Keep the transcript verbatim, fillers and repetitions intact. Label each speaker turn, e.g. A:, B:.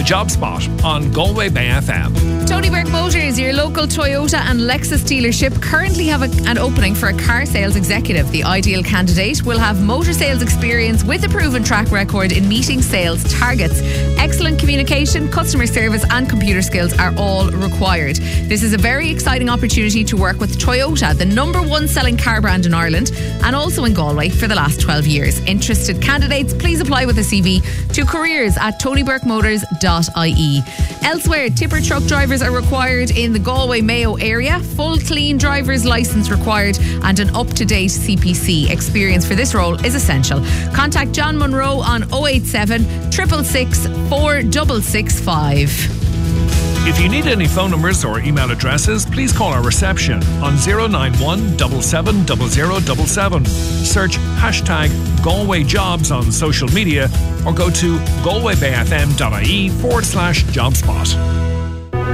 A: Job Spot on Galway Bay F M.
B: Tony Burke Motors, your local Toyota and Lexus dealership, currently have a, an opening for a car sales executive. The ideal candidate will have motor sales experience with a proven track record in meeting sales targets. Excellent communication, customer service and computer skills are all required. This is a very exciting opportunity to work with Toyota, the number one selling car brand in Ireland and also in Galway for the last twelve years. Interested candidates, please apply with a C V to careers at tony burke motors dot I E. Elsewhere, tipper truck drivers are required in the Galway Mayo area. Full clean driver's licence required and an up-to-date C P C. Experience for this role is essential. Contact John Monroe on oh eight seven, six six six, four six six five.
A: If you need any phone numbers or email addresses, please call our reception on zero nine one seven seven zero zero seven seven. Search hashtag Galway Jobs on social media or go to galwaybayfm.ie forward slash jobspot.